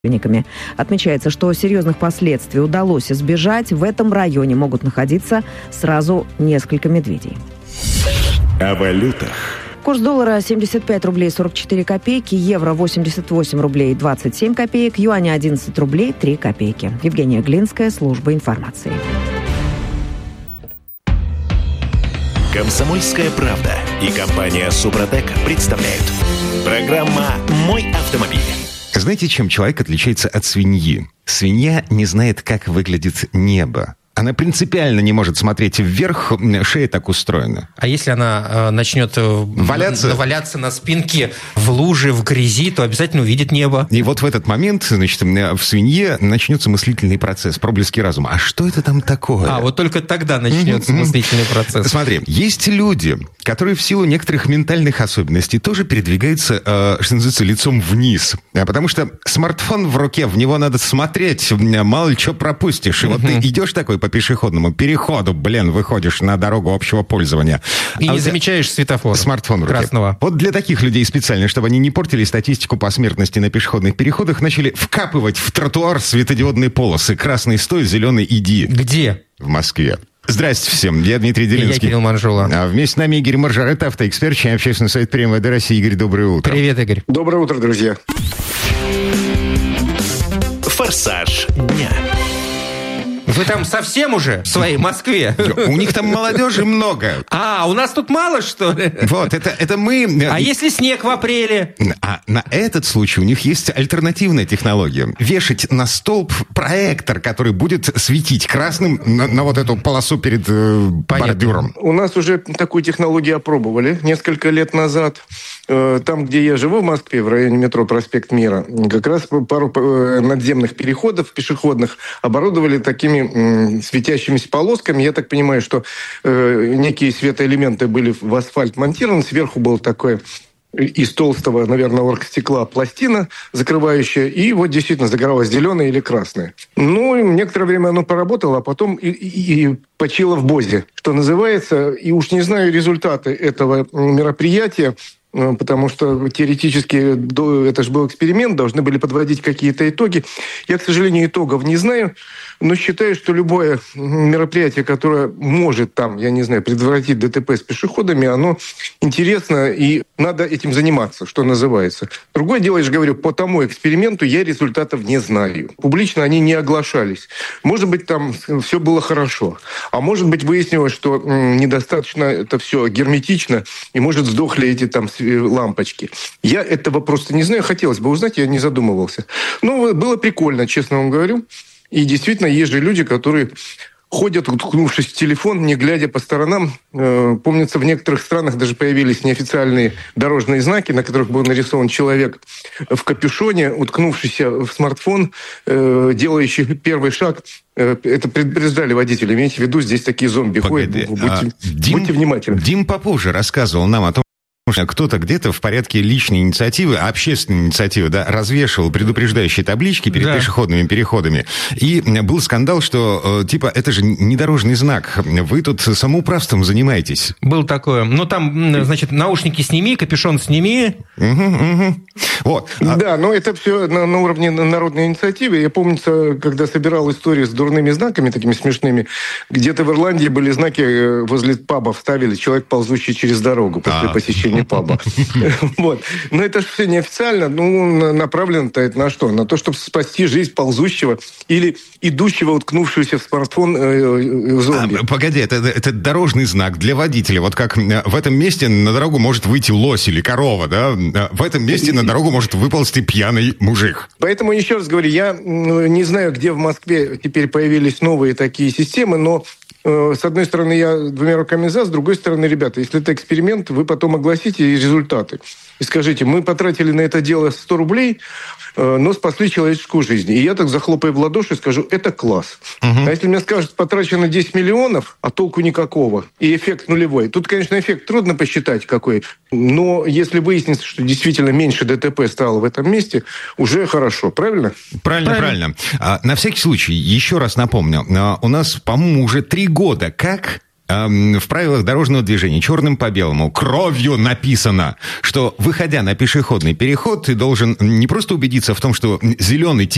Отмечается, что серьезных последствий удалось избежать. В этом районе могут находиться сразу несколько медведей. О валютах. Курс доллара 75 рублей 44 копейки, евро 88 рублей 27 копеек, юаня 11 рублей 3 копейки. Евгения Глинская, служба информации. Комсомольская правда и компания «Супротек» представляют. Программа «Мой автомобиль». Знаете, чем человек отличается от свиньи? Свинья не знает, как выглядит небо. Она принципиально не может вверх, шея так устроена. А если она начнет валяться на спинке в луже, в грязи, то обязательно увидит небо. И вот в этот момент, значит, в свинье начнется мыслительный процесс, проблески разума. А что это там такое? Вот только тогда начнется мыслительный процесс. Смотри, есть люди, которые в силу некоторых ментальных особенностей тоже передвигаются, что называется, лицом вниз. Потому что смартфон в руке, в него надо смотреть, мало ли что пропустишь. И вот ты идешь такой по пешеходному переходу, выходишь на дорогу общего пользования. И не замечаешь светофора. Смартфон в руке. Красного. Вот для таких людей специально, чтобы они не портили статистику по смертности на пешеходных переходах, начали вкапывать в тротуар светодиодные полосы. Красный стой, зеленый иди. Где? В Москве. Здрасте всем, я Дмитрий Делинский. Я Кирилл Манжула. А вместе с нами Игорь Маржарет, автоэксперт, член общественного совета при МВД России. Игорь, доброе утро. Привет, Игорь. Доброе утро, друзья. Форсаж дня. Вы там совсем уже в своей Москве? У них там молодежи много. У нас тут мало, что ли? Вот, это мы... А если снег в апреле? А на этот случай у них есть альтернативная технология. Вешать на столб проектор, который будет светить красным на вот эту полосу перед бордюром. У нас уже такую технологию опробовали несколько лет назад. Там, где я живу, в Москве, в районе метро Проспект Мира, как раз пару надземных переходов пешеходных оборудовали такими светящимися полосками. Я так понимаю, что некие светоэлементы были в асфальт монтированы. Сверху был такой из толстого, наверное, оргстекла пластина, закрывающая, и вот действительно загоралось зеленое или красное. Некоторое время оно поработало, а потом и почило в бозе, что называется. И уж не знаю результаты этого мероприятия, потому что теоретически это же был эксперимент, должны были подводить какие-то итоги. Я, к сожалению, итогов не знаю, но считаю, что любое мероприятие, которое может предотвратить ДТП с пешеходами, оно интересно, и надо этим заниматься, что называется. Другое дело, я же говорю, по тому эксперименту я результатов не знаю. Публично они не оглашались. Может быть, там все было хорошо. А может быть, выяснилось, что недостаточно это все герметично, и, может, сдохли эти там лампочки. Я этого просто не знаю. Хотелось бы узнать, я не задумывался. Было прикольно, честно вам говорю. И действительно, есть же люди, которые ходят, уткнувшись в телефон, не глядя по сторонам. Помнится, в некоторых странах даже появились неофициальные дорожные знаки, на которых был нарисован человек в капюшоне, уткнувшийся в смартфон, делающий первый шаг. Это предупреждали водители. Имейте в виду, здесь такие зомби ходят. Будьте внимательны. Дим попозже рассказывал нам о том, что кто-то где-то в порядке личной инициативы, общественной инициативы, развешивал предупреждающие таблички перед пешеходными переходами. И был скандал, что, это же не дорожный знак. Вы тут самоуправством занимаетесь. Был такое. Там, наушники сними, капюшон сними. Вот. Да, но это все на уровне народной инициативы. Я помню, когда собирал историю с дурными знаками, такими смешными, где-то в Ирландии были знаки возле паба, вставили человек, ползущий через дорогу после посещения паба. Вот. Но это же все неофициально. Направлено-то это на что? На то, чтобы спасти жизнь ползущего или идущего, уткнувшегося в смартфон зомби. Погоди, это дорожный знак для водителя. Вот как в этом месте на дорогу может выйти лось или корова, да? В этом месте на дорогу может выползти пьяный мужик. Поэтому, еще раз говорю, я не знаю, где в Москве теперь появились новые такие системы, но с одной стороны, я двумя руками за, с другой стороны, ребята, если это эксперимент, вы потом огласите результаты. И скажите, мы потратили на это дело 100 рублей, но спасли человеческую жизнь. И я так, захлопаю в ладоши, скажу, это класс. А если мне скажут, потрачено 10 миллионов, а толку никакого, и эффект нулевой. Тут, конечно, эффект трудно посчитать какой, но если выяснится, что действительно меньше ДТП стало в этом месте, уже хорошо. Правильно? Правильно. На всякий случай, еще раз напомню, у нас, по-моему, уже 3 года как в правилах дорожного движения черным по белому кровью написано, что, выходя на пешеходный переход, ты должен не просто убедиться в том, что зеленый